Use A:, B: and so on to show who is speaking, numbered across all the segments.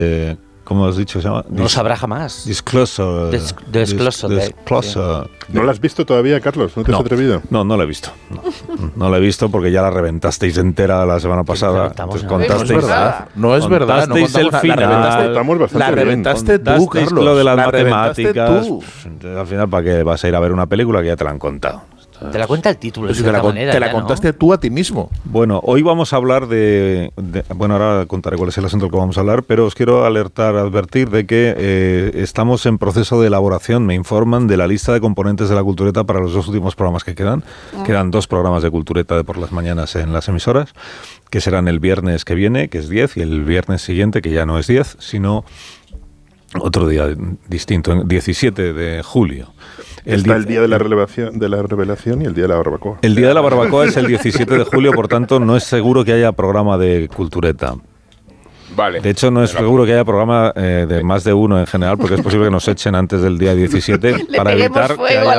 A: ¿Cómo has dicho? ¿Se llama?
B: No lo sabrá jamás.
A: Disclosure.
B: Disclosure.
C: ¿No la has visto todavía, Carlos? ¿No te has atrevido?
A: No la he visto. No la he visto porque ya la reventasteis entera la semana pasada. Entonces contasteis,
D: no es verdad. No
A: contasteis el final.
D: La reventaste tú, Carlos.
A: Lo de las matemáticas. Al final, ¿para qué vas a ir a ver una película que ya te la han contado?
B: Te la cuenta el título.
D: Pues te la contaste tú a ti mismo.
A: Bueno, hoy vamos a hablar bueno, ahora contaré cuál es el asunto del que vamos a hablar, pero os quiero advertir de que estamos en proceso de elaboración, me informan, de la lista de componentes de la Cultureta para los 2 últimos programas que quedan. Quedan 2 programas de Cultureta de por las mañanas en las emisoras, que serán el viernes que viene, que es 10, y el viernes siguiente, que ya no es 10, sino otro día distinto, 17 de julio.
C: Está el día de la revelación y el día de la barbacoa.
A: El día de la barbacoa es el 17 de julio, por tanto no es seguro que haya programa de Cultureta.
E: Vale.
A: De hecho, no es seguro que haya programa de más de uno en general, porque es posible que nos echen antes del día 17 para evitar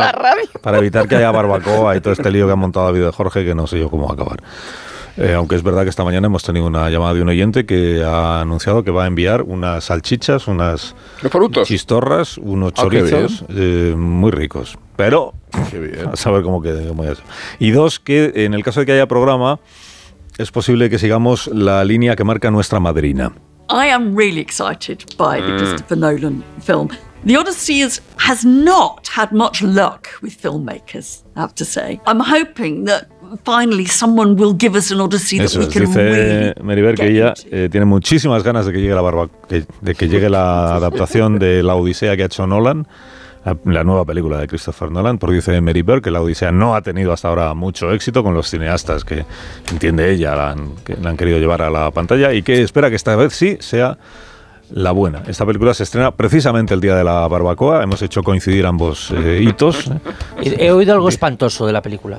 A: que haya barbacoa y todo este lío que ha montado David de Jorge, que no sé yo cómo va a acabar. Aunque es verdad que esta mañana hemos tenido una llamada de un oyente que ha anunciado que va a enviar unas salchichas, unas chistorras, unos chorizos muy ricos. Pero a saber cómo es. Y 2, que en el caso de que haya programa, es posible que sigamos la línea que marca nuestra madrina.
F: I am really excited by the Christopher Nolan film. The Odyssey has not had much luck with filmmakers, I have to say. I'm hoping that finally someone will give us an Odyssey that we can
A: dice Meribel que ella tiene muchísimas ganas de que llegue la adaptación de La Odisea que ha hecho Nolan, la nueva película de Christopher Nolan, porque dice Meribel que La Odisea no ha tenido hasta ahora mucho éxito con los cineastas que entiende ella, que la han querido llevar a la pantalla, y que espera que esta vez sí sea la buena. Esta película se estrena precisamente el día de la barbacoa. Hemos hecho coincidir ambos hitos.
B: He oído algo espantoso de la película.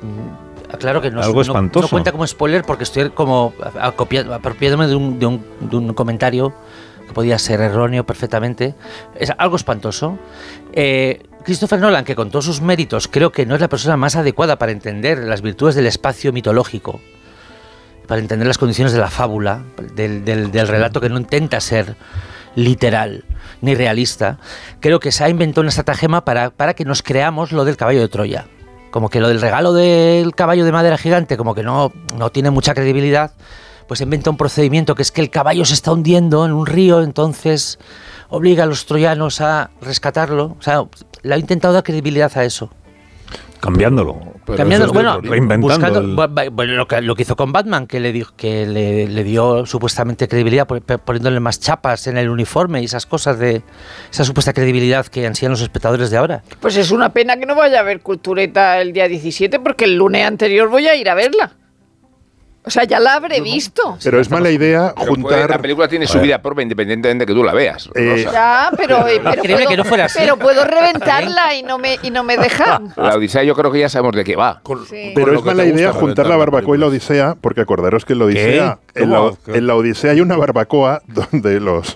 B: Claro que no cuenta como spoiler porque estoy como apropiándome de un comentario que podía ser erróneo perfectamente. Es algo espantoso. Christopher Nolan, que con todos sus méritos creo que no es la persona más adecuada para entender las virtudes del espacio mitológico, para entender las condiciones de la fábula, del relato que no intenta ser literal ni realista, creo que se ha inventado una estratagema para que nos creamos lo del caballo de Troya. Como que lo del regalo del caballo de madera gigante como que no tiene mucha credibilidad, pues inventa un procedimiento que es que el caballo se está hundiendo en un río, entonces obliga a los troyanos a rescatarlo. O sea, le ha intentado dar credibilidad a eso.
A: Cambiándolo,
B: bueno,
A: reinventando.
B: Lo que hizo con Batman, que le dio supuestamente credibilidad poniéndole más chapas en el uniforme y esas cosas de esa supuesta credibilidad que ansían los espectadores de ahora.
G: Pues es una pena que no vaya a haber Cultureta el día 17 porque el lunes anterior voy a ir a verla. O sea, ya la habré visto.
C: Pero es mala idea juntar...
E: La película tiene su vida propia independientemente de que tú la veas.
G: Ya, pero
B: que no fuera así.
G: Pero puedo reventarla y no me dejan.
E: La Odisea yo creo que ya sabemos de qué va.
G: Sí.
C: Pero es mala idea juntar la barbacoa y la Odisea, porque acordaros que en la Odisea, en la Odisea hay una barbacoa donde los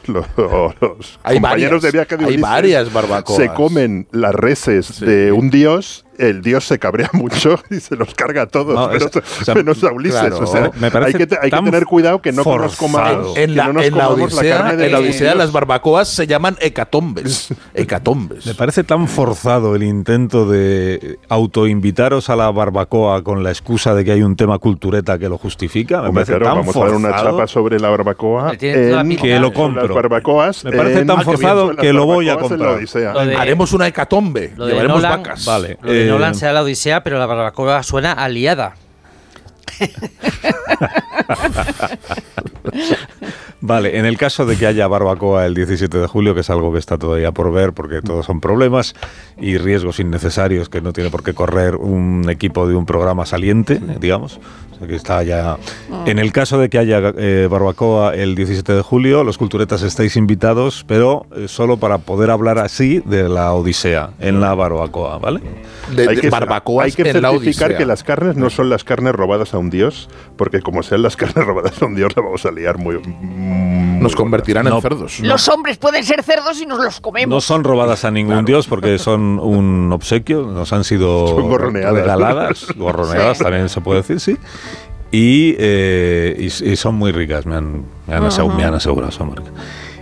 C: compañeros de viaje de Ulises se comen las reses de un dios. El dios se cabrea mucho y se los carga a todos, menos a Ulises. Claro, o sea, hay que tener cuidado que no nos comamos la carne de
D: en la Odisea las barbacoas se llaman hecatombes.
A: Me parece tan forzado el intento de autoinvitaros a la barbacoa con la excusa de que hay un tema cultureta que lo justifica. Me parece tan
C: vamos
A: forzado.
C: A dar una chapa sobre la barbacoa
A: que lo compro.
C: Las barbacoas.
A: Me parece tan forzado que lo voy a comprar.
D: Haremos una hecatombe. Llevaremos vacas.
A: Vale.
B: Nolan será la Odisea, pero la barbacoa suena aliada.
A: Vale, en el caso de que haya barbacoa el 17 de julio, que es algo que está todavía por ver, porque todos son problemas y riesgos innecesarios que no tiene por qué correr un equipo de un programa saliente, digamos, o sea que está ya... En el caso de que haya barbacoa el 17 de julio, los culturetas estáis invitados, pero solo para poder hablar así de la Odisea en la barbacoa, ¿vale?
C: Hay que certificar que las carnes no son las carnes robadas a un dios, porque como sean las carnes robadas a un dios, la vamos a liar muy
D: nos convertirán en cerdos.
G: Los hombres pueden ser cerdos y nos los comemos.
A: No son robadas a ningún dios porque son un obsequio, nos han sido regaladas, gorroneadas también se puede decir, sí. Y son muy ricas, me han asegurado, son muy ricas.